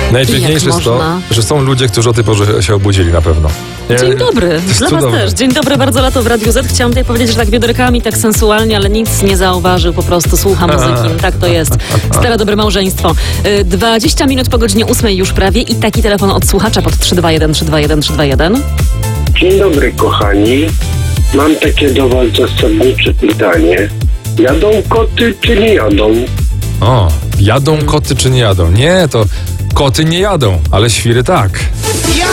Najpiękniejsze jest to, można? że są ludzie, którzy o tej porze się obudzili na pewno. Dzień dobry, jest dla was cudowne. też. Dzień dobry, bardzo lato w Radiu Z. Chciałam tutaj powiedzieć, że tak bioderkami, tak sensualnie, ale nic nie zauważył, po prostu słucha muzyki. Tak to jest. Stare dobre małżeństwo. 20 minut po godzinie 8 już prawie i taki telefon od słuchacza pod 321 321 321. Dzień dobry, kochani. Mam takie do was zasadnicze pytanie. Jadą koty czy nie jadą? O, jadą koty czy nie jadą? Nie, to koty nie jadą, ale świry tak.